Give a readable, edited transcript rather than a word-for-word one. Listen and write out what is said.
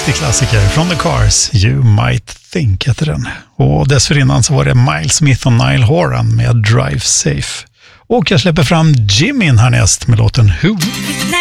riktig klassiker från The Cars, You Might Think heter den. Och dessförinnan så var det Miles Smith och Niall Horan med Drive Safe. Och jag släpper fram Jimin härnäst med låten Who.